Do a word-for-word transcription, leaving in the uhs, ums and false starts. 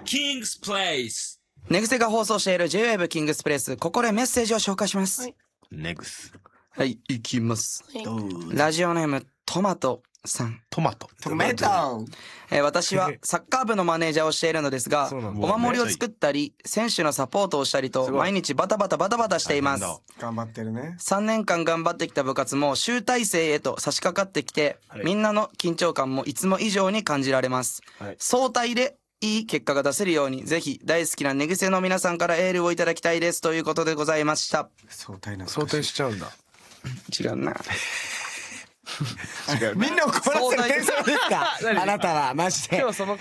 King's Place。 ネグセが放送している ジェイウェーブ キングスプレイス。ここでメッセージを紹介します。はい、 ネグス。 はい、いきます。 はい、 ラジオネームトマトさん。 トマト。 トマト。 えー、私はサッカー部のマネージャーをしているのですが、お守りを作ったり、選手のサポートをしたりと、毎日バタバタバタバタしています。 頑張ってるね。 さんねんかん頑張ってきた部活も集大成へと差し掛かってきて、みんなの緊張感もいつも以上に感じられます。はい、総体でいい結果が出せるように、ぜひ大好きな寝癖の皆さんからエールをいただきたいですということでございました。 総体な総体しちゃうんだ。 違うな。 違う。みんな怒らせる天才ですか。あなたはマジで。